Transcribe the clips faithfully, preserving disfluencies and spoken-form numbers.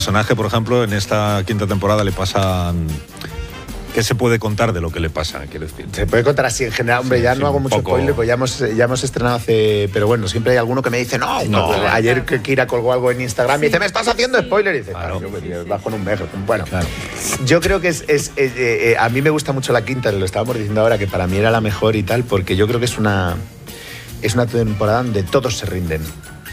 personaje, por ejemplo, en esta quinta temporada le pasa... ¿Qué se puede contar de lo que le pasa? Quiero decir. Se puede contar así en general. Hombre, sí, ya sí, no hago mucho poco... spoiler, pues ya hemos, ya hemos estrenado hace... Pero bueno, siempre hay alguno que me dice, no, no. Pues, ayer que Kira colgó algo en Instagram sí, y dice, me estás haciendo sí. spoiler. Y dice, claro, yo, vas con un mejo. Bueno, claro. Yo creo que es... es eh, eh, a mí me gusta mucho la quinta, lo estábamos diciendo ahora, que para mí era la mejor y tal, porque yo creo que es una... Es una temporada donde todos se rinden.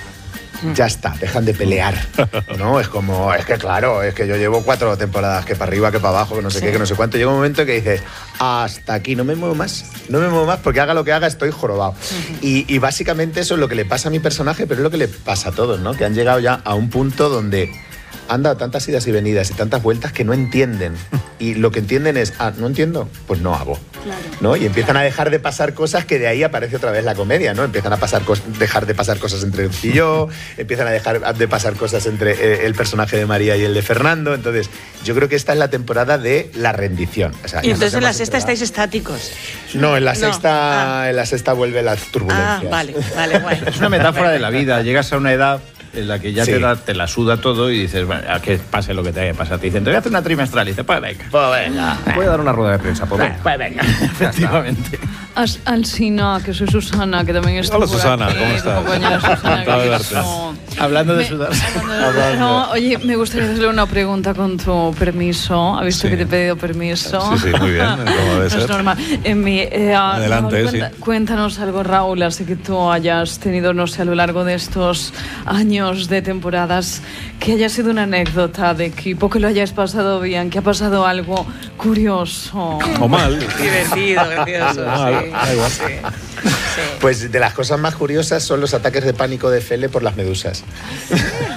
Ya está, dejan de pelear, ¿no? Es como, es que claro, es que yo llevo cuatro temporadas que para arriba, que para abajo, que no sé sí. qué, que no sé cuánto. Llega un momento que dices, hasta aquí, no me muevo más, no me muevo más, porque haga lo que haga estoy jorobado. Uh-huh. y, y básicamente eso es lo que le pasa a mi personaje, pero es lo que le pasa a todos, ¿no? Que han llegado ya a un punto donde han dado tantas idas y venidas y tantas vueltas que no entienden. Y lo que entienden es, ah, ¿no entiendo? Pues no hago. Claro. ¿No? Y empiezan a dejar de pasar cosas que de ahí aparece otra vez la comedia, ¿no? Empiezan a pasar cos- dejar de pasar cosas entre él y yo, empiezan a dejar de pasar cosas entre eh, el personaje de María y el de Fernando. Entonces, yo creo que esta es la temporada de la rendición. O sea, y entonces en la sexta estáis estáticos. No, en la no. sexta ah. en la sexta vuelve las turbulencias. Ah, vale, vale, guay. Es una metáfora de la vida. Llegas a una edad en la que ya sí. te, da, te la suda todo y dices, bueno, a que pase lo que te pasa. Te dicen, te voy a hacer una trimestral. Y dices, pues venga. Pues venga. Voy a dar una rueda de prensa. Pues venga. Pues venga. Efectivamente. Alsina, que soy Susana, que también está. Hola, Susana, aquí. ¿Cómo estás? Compañera Susana, que no... Hablando de me, sudar. Hablando de... No, oye, me gustaría hacerle una pregunta con tu permiso. ¿Has visto sí. que te he pedido permiso? Sí, sí, muy bien. ¿Cómo debe ser? No es normal. En mi, eh, Adelante, Raúl, cuenta, sí. Cuéntanos algo, Raúl, así que tú hayas tenido, no sé, a lo largo de estos años de temporadas, que haya sido una anécdota de equipo, que lo hayáis pasado bien, que ha pasado algo curioso. O mal. Divertido, gracioso. Mal. Sí. Da igual. Sí. Sí. Pues de las cosas más curiosas son los ataques de pánico de Fele por las medusas. ¿Sí?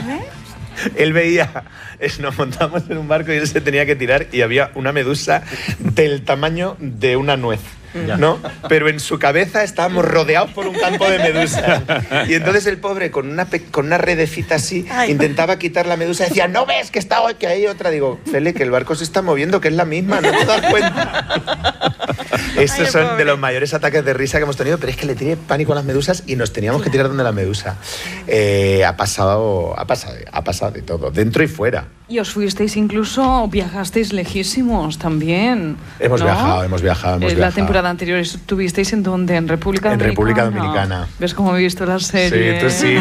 ¿Eh? Él veía, nos montamos en un barco y él se tenía que tirar y había una medusa del tamaño de una nuez. ¿No? Pero en su cabeza estábamos rodeados por un campo de medusas. Y entonces el pobre, con una, pe- con una redecita así, Ay. intentaba quitar la medusa y decía, ¿no ves que está hoy, que hay otra? Digo, Fele, que el barco se está moviendo, que es la misma, ¿no te das cuenta? Estos Ay, son pobre. de los mayores ataques de risa que hemos tenido, pero es que le tiré pánico a las medusas y nos teníamos que tirar donde la medusa. Eh, ha pasado, ha pasado, ha pasado de todo, dentro y fuera. Y os fuisteis incluso, viajasteis lejísimos también. Hemos ¿no? viajado, hemos viajado, hemos eh, viajado. La temporada anterior estuvisteis en dónde, en República en Dominicana. En República Dominicana. ¿Ves cómo he visto la serie? Sí, tú sí,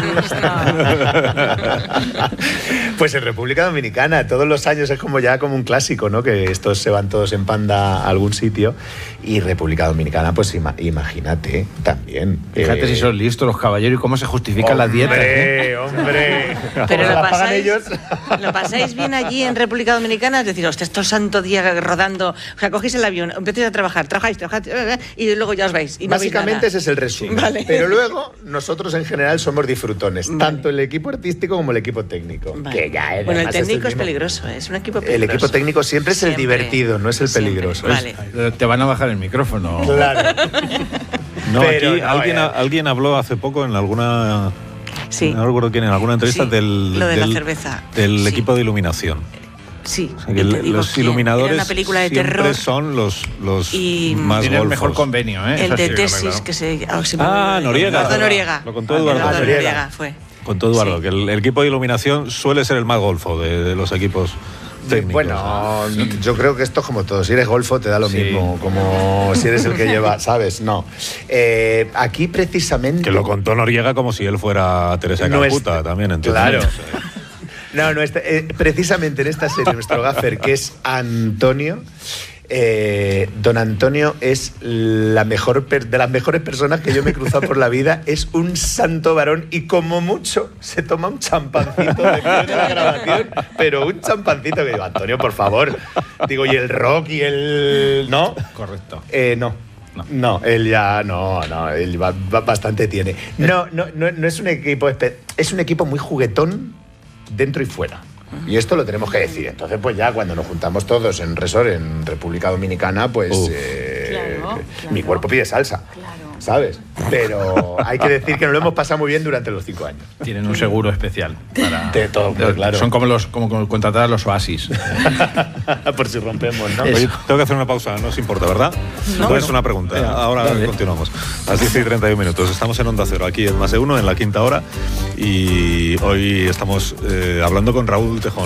¿no? Pues en República Dominicana, todos los años es como ya como un clásico, ¿no? Que estos se van todos en panda a algún sitio. Y República Dominicana, pues ima- imagínate también. Fíjate eh... si son listos los caballeros y cómo se justifican las dietas. ¡Hombre, hombre! Pero lo pasáis, lo pasáis bien allí en República Dominicana, es decir, hostia, estos santo día rodando, o sea, cogéis el avión, empezáis a trabajar, trabajáis, trabajáis, y luego ya os vais. Y no Básicamente ese es el resumen. Vale. Pero luego, nosotros en general somos disfrutones, vale. tanto el equipo artístico como el equipo técnico. Vale. Que ya es, bueno, el técnico es, el es peligroso, ¿eh? Es un equipo peligroso. El equipo técnico siempre es siempre. el divertido, no es el siempre. peligroso. Vale. Es... Te van a bajar el micrófono. Claro. No, Pero aquí no, alguien, eh. alguien habló hace poco en alguna... Sí. No recuerdo quién, en alguna entrevista sí, del, lo de del, la cerveza. del sí. equipo de iluminación. Sí. O sea, que el, los quién. iluminadores Era una película de siempre terror. son los, los y más tienen golfos. el mejor convenio, ¿eh? El Eso de sí, tesis claro. que se... Oh, se ah, Noriega. Eduardo Noriega. Lo contó Eduardo Eduardo Noriega. Noriega fue. Contó Eduardo, sí. que el, el equipo de iluminación suele ser el más golfo de, de los equipos técnicos. Bueno, yo creo que esto es como todo. Si eres golfo te da lo sí. mismo, como si eres el que lleva, ¿sabes? No. Eh, aquí precisamente... Que lo contó Noriega como si él fuera Teresa de Calcuta, también, entonces. Claro. No, no, este, eh, precisamente en esta serie, nuestro gaffer, que es Antonio, eh, don Antonio es la mejor per, de las mejores personas que yo me he cruzado por la vida. Es un santo varón y como mucho se toma un champancito después de la grabación, pero un champancito que digo, Antonio, por favor. Digo, y el rock y el... ¿No? Correcto. Eh, no. No. no, él ya no, no, él va, va, bastante tiene. No, no, no, no es un equipo, es un equipo muy juguetón dentro y fuera. Y esto lo tenemos que decir. Entonces, pues ya cuando nos juntamos todos en resort en República Dominicana, pues eh, claro, claro. mi cuerpo pide salsa. Claro. ¿Sabes? Pero hay que decir que nos lo hemos pasado muy bien durante los cinco años. Tienen un seguro especial. Para, de todo, pues, claro. Son como los como contratar a los Oasis. Por si rompemos, ¿no? Oye, tengo que hacer una pausa, no os importa, ¿verdad? No. Pues una pregunta. Venga, ahora dale. continuamos. A las diez y treinta y uno minutos. Estamos en Onda Cero, aquí en Más de Uno, en la quinta hora. Y hoy estamos eh, hablando con Raúl Tejón.